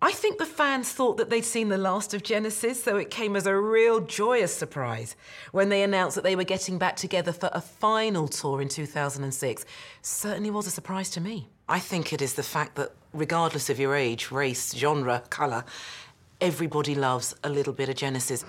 I think the fans thought that they'd seen the last of Genesis, so it came as a real joyous surprise when they announced that they were getting back together for a final tour in 2006. Certainly was a surprise to me. I think it is the fact that, regardless of your age, race, genre, colour, everybody loves a little bit of Genesis.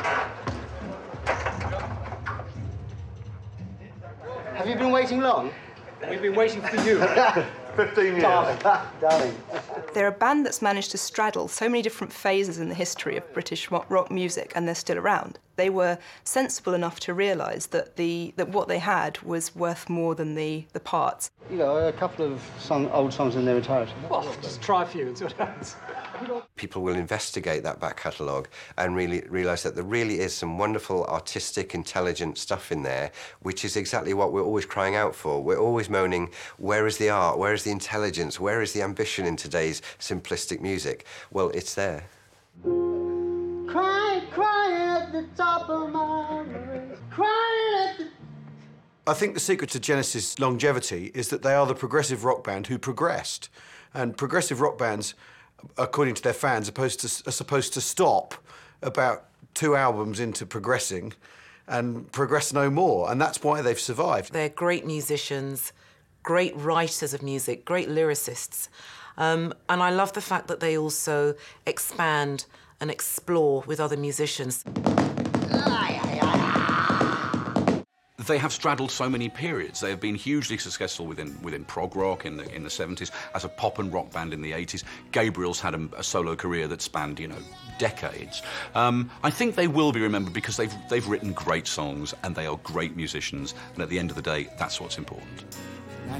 Have you been waiting long? We've been waiting for you. 15 years. Darling. They're a band that's managed to straddle so many different phases in the history of British rock music, and they're still around. They were sensible enough to realise that what they had was worth more than the parts. You know, a couple of old songs in their entirety. Well, just try a few and see what happens. People will investigate that back catalogue and really realise that there really is some wonderful, artistic, intelligent stuff in there, which is exactly what we're always crying out for. We're always moaning, where is the art, where is the intelligence, where is the ambition in today's simplistic music? Well, it's there. Crying, crying at the top of my voice, crying at the... I think the secret to Genesis' longevity is that they are the progressive rock band who progressed. And progressive rock bands, according to their fans, are supposed to stop about 2 albums into progressing and progress no more, and that's why they've survived. They're great musicians, great writers of music, great lyricists. And I love the fact that they also expand and explore with other musicians. They have straddled so many periods. They have been hugely successful within prog rock in the 70s, as a pop and rock band in the 80s. Gabriel's had a solo career that spanned, you know, decades. I think they will be remembered because they've written great songs and they are great musicians, and at the end of the day, that's what's important.